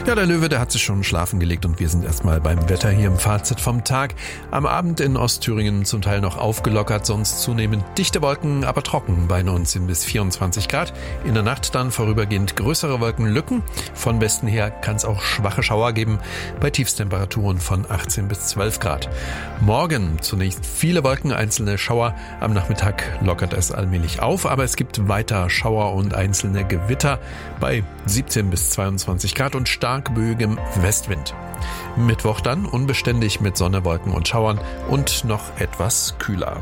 Ja, der Löwe, der hat sich schon schlafen gelegt und wir sind erstmal beim Wetter hier im Fazit vom Tag. Am Abend in Ostthüringen zum Teil noch aufgelockert, sonst zunehmend dichte Wolken, aber trocken bei 19 bis 24 Grad. In der Nacht dann vorübergehend größere Wolkenlücken. Von Westen her kann es auch schwache Schauer geben bei Tiefstemperaturen von 18 bis 12 Grad. Morgen zunächst viele Wolken, einzelne Schauer. Am Nachmittag lockert es allmählich auf, aber es gibt weiter Schauer und einzelne Gewitter bei 17 bis 22 Grad und stark böigem Westwind. Mittwoch dann unbeständig mit Sonne, Wolken und Schauern und noch etwas kühler.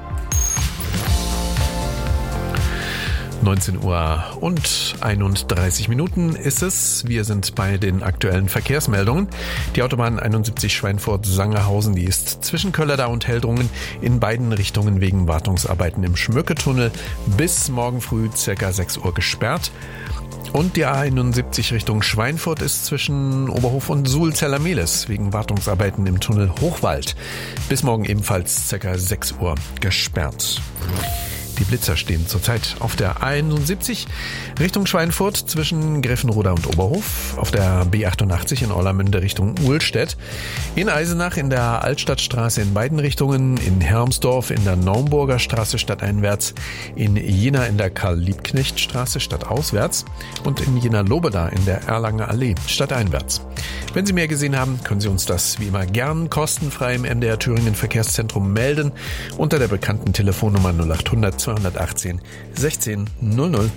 19 Uhr und 31 Minuten ist es. Wir sind bei den aktuellen Verkehrsmeldungen. Die Autobahn 71 Schweinfurt-Sangerhausen, die ist zwischen Köllerdau und Heldrungen in beiden Richtungen wegen Wartungsarbeiten im Schmücketunnel bis morgen früh ca. 6 Uhr gesperrt. Und die A71 Richtung Schweinfurt ist zwischen Oberhof und Suhl-Zellermehlis wegen Wartungsarbeiten im Tunnel Hochwald bis morgen ebenfalls ca. 6 Uhr gesperrt. Die Blitzer stehen zurzeit auf der A71 Richtung Schweinfurt zwischen Greffenroda und Oberhof, auf der B88 in Orlamünde Richtung Uhlstedt, in Eisenach in der Altstadtstraße in beiden Richtungen, in Hermsdorf in der Naumburger Straße stadteinwärts, in Jena in der Karl-Liebknecht-Straße stadtauswärts und in Jena-Lobeda in der Erlanger Allee stadteinwärts. Wenn Sie mehr gesehen haben, können Sie uns das wie immer gern kostenfrei im MDR Thüringen Verkehrszentrum melden unter der bekannten Telefonnummer 0800 218 16 00.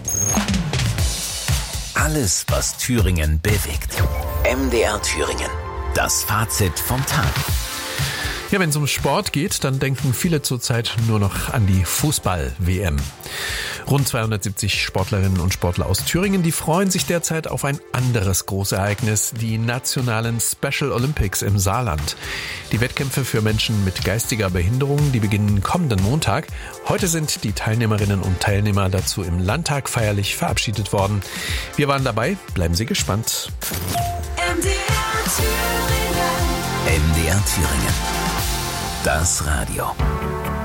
Alles, was Thüringen bewegt. MDR Thüringen. Das Fazit vom Tag. Ja, wenn es um Sport geht, dann denken viele zurzeit nur noch an die Fußball-WM. Rund 270 Sportlerinnen und Sportler aus Thüringen, die freuen sich derzeit auf ein anderes Großereignis, die nationalen Special Olympics im Saarland. Die Wettkämpfe für Menschen mit geistiger Behinderung, die beginnen kommenden Montag. Heute sind die Teilnehmerinnen und Teilnehmer dazu im Landtag feierlich verabschiedet worden. Wir waren dabei, bleiben Sie gespannt. MDR Thüringen. Das Radio.